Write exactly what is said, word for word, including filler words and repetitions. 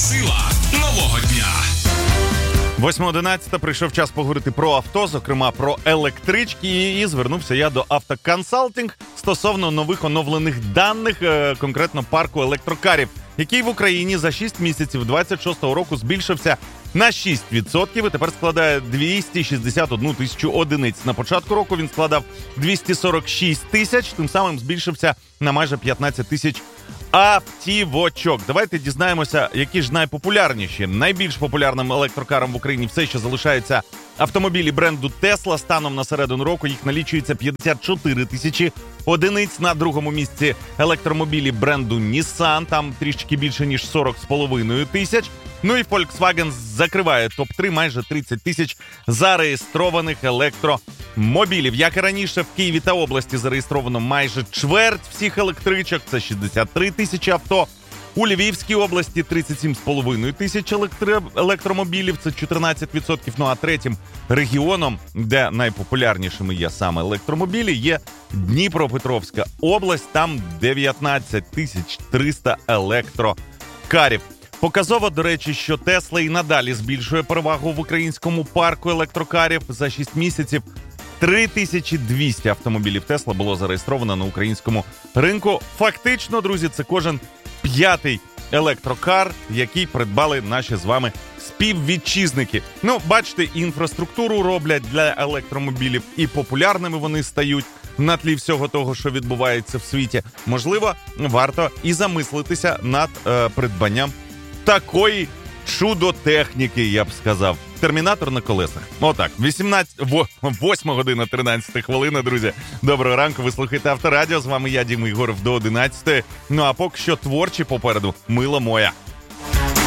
Сила нового дня. восьма одинадцята прийшов час поговорити про авто, зокрема про електрички, і звернувся я до «Автоконсалтинг» стосовно нових оновлених даних, конкретно парку електрокарів, який в Україні за шість місяців двадцять шостого року збільшився на шість відсотків і тепер складає двісті шістдесят одну тисячу одиниць. На початку року він складав двісті сорок шість тисяч, тим самим збільшився на майже п'ятнадцять тисяч автівочок. Давайте дізнаємося, які ж найпопулярніші. Найбільш популярним електрокаром в Україні все ще залишаються автомобілі бренду Tesla. Станом на середину року їх налічується п'ятдесят чотири тисячі одиниць. На другому місці електромобілі бренду Nissan, там трішки більше, ніж сорок з половиною тисяч. Ну і Volkswagen закриває топ три, майже тридцять тисяч зареєстрованих електромобілів. Як і раніше, в Києві та області зареєстровано майже чверть всіх електричок, це шістдесят три тисячі авто. У Львівській області тридцять сім з половиною тисяч електро- електромобілів, це чотирнадцять відсотків. Ну а третім регіоном, де найпопулярнішими є саме електромобілі, є Дніпропетровська область, там дев'ятнадцять тисяч триста електрокарів. Показово, до речі, що Tesla і надалі збільшує перевагу в українському парку електрокарів. За шість місяців три тисячі двісті автомобілів Tesla було зареєстровано на українському ринку. Фактично, друзі, це кожен п'ятий електрокар, який придбали наші з вами співвітчизники. Ну, бачите, інфраструктуру роблять для електромобілів, і популярними вони стають на тлі всього того, що відбувається в світі. Можливо, варто і замислитися над е, придбанням такої чудо-техніки, я б сказав. Термінатор на колесах. Отак, вісімнадцята, восьма година тринадцята хвилина, друзі. Доброго ранку, ви слухаєте Авторадіо. З вами я, Діма Єгоров, до одинадцятої. Ну а поки що творчі попереду, мила моя.